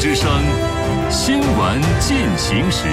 之声，新闻进行时。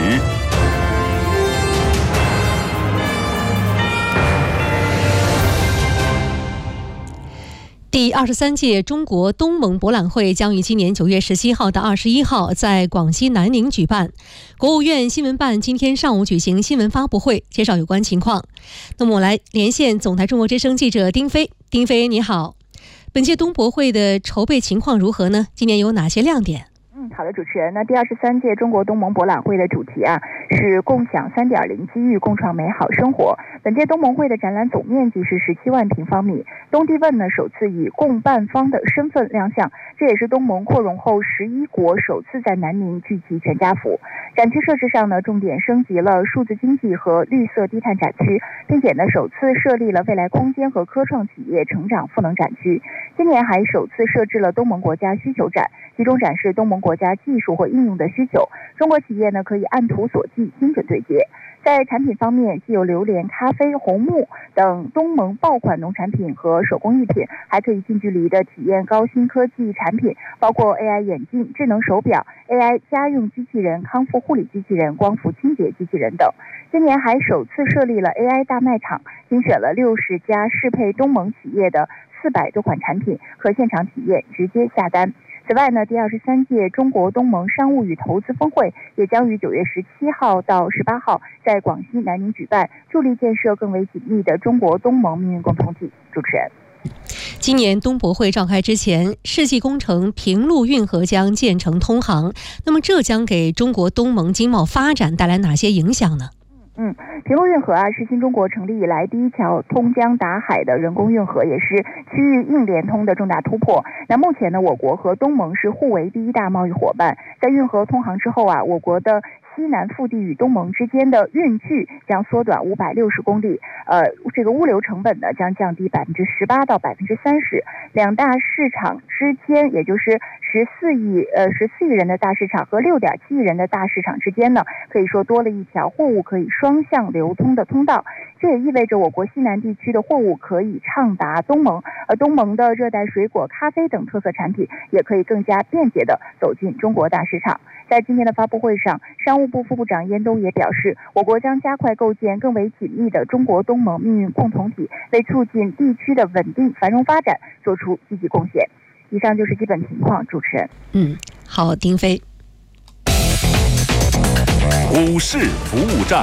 第23届中国东盟博览会将于今年9月17号到21号在广西南宁举办。国务院新闻办今天上午举行新闻发布会，介绍有关情况。那么我来连线总台中国之声记者丁飞。丁飞，你好。本届东博会的筹备情况如何呢？今年有哪些亮点？ 好的，主持人。那第23届中国东盟博览会的主题是共享3.0机遇，共创美好生活。本届东盟会的展览总面积是17万平方米。东帝汶首次以共办方的身份亮相，这也是东盟扩容后11国首次在南宁聚集全家福。展区设置上重点升级了数字经济和绿色低碳展区，并且首次设立了未来空间和科创企业成长赋能展区。今年还首次设置了东盟国家需求展，集中展示东盟国家技术或应用的需求，中国企业可以按图索骥，精准对接。在产品方面，既有榴莲、咖啡、红木等东盟爆款农产品和手工艺品，还可以近距离的体验高新科技产品，包括 AI 眼镜、智能手表、AI 家用机器人、康复护理机器人、光伏清洁机器人等。今年还首次设立了 AI 大卖场，精选了60家适配东盟企业的400多款产品，和现场体验直接下单。此外第23届中国东盟商务与投资峰会也将于9月17号到18号在广西南宁举办，助力建设更为紧密的中国东盟命运共同体。主持人。 今年东博会召开之前，世纪工程平陆运河将建成通航，那么这将给中国东盟经贸发展带来哪些影响呢？ 平陆运河是新中国成立以来第一条通江达海的人工运河，也是区域硬联通的重大突破。那目前我国和东盟是互为第一大贸易伙伴。在运河通航之后我国的西南腹地与东盟之间的运距将缩短560公里，这个物流成本将降低18%到30%。两大市场之间，也就是14亿人的大市场和6.7亿人的大市场之间可以说多了一条货物可以双向流通的通道。这也意味着我国西南地区的货物可以畅达东盟，而东盟的热带水果、咖啡等特色产品也可以更加便捷地走进中国大市场。在今天的发布会上，商务部副部长燕东也表示，我国将加快构建更为紧密的中国东盟命运共同体，为促进地区的稳定繁荣发展做出积极贡献。以上就是基本情况，主持人。 好，丁飞。 股市服务站，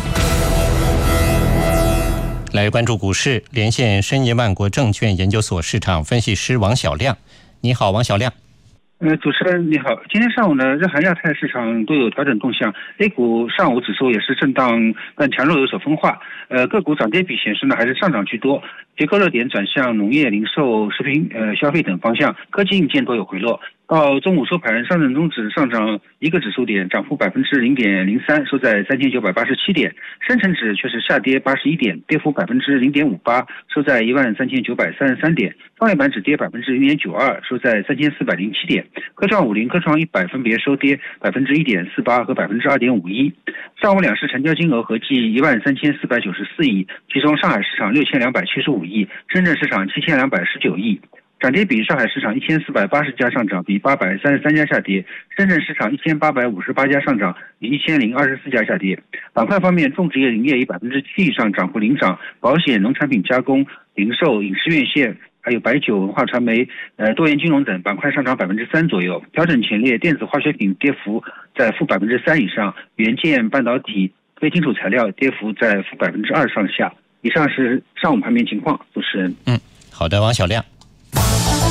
来关注股市，连线申业万国证券研究所市场分析师王小亮。你好，王小亮。 主持人你好，今天上午呢，日韩亚太市场都有调整动向 ，A 股上午指数也是震荡但强弱有所分化，个股涨跌比显示呢还是上涨居多，结构热点转向农业、零售、食品、消费等方向，科技硬件都有回落。到中午收盘，上证综指上涨1个指数点，涨幅0.03%，收在3987点；深成指却是下跌81点，跌幅0.58%，收在13933点；创业板指跌1.92%，收在3407点；科创50、科创100分别收跌1.48%和2.51%。上午两市成交金额合计13494亿，其中上海市场6275亿，深圳市场7219亿。涨跌比，上海市场1480家上涨，比833家下跌；深圳市场1858家上涨，比1024家下跌。板块方面，种植业、林业以7%以上涨幅领涨，保险、农产品加工、零售、影视院线还有白酒、文化传媒、多元金融等板块上涨3%左右。调整前列，电子化学品跌幅在-3%以上，元件、半导体、非金属材料跌幅在-2%上下。以上是上午盘面情况，主持人。 好的，王小亮。